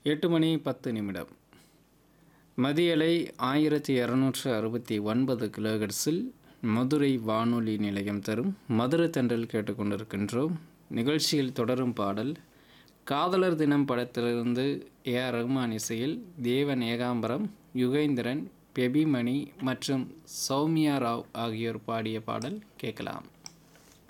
8:10 மதியலை 1269 கிலோஹெர்ட்ஸில் மதுரை வானொலி நிலையம் தரும் மதுரை தென்றல் கேட்டுக்கொண்டிருக்கின்றோம். நிகழ்ச்சியில் தொடரும் பாடல் காதலர் தினம் படத்திலிருந்து ஏ.ஆர். ரஹ்மான் இசையில் தேவன் ஏகாம்பரம், யுகேந்திரன், பெபிமணி மற்றும் சௌமியா ராவ் ஆகியோர் பாடிய பாடல் கேட்கலாம்.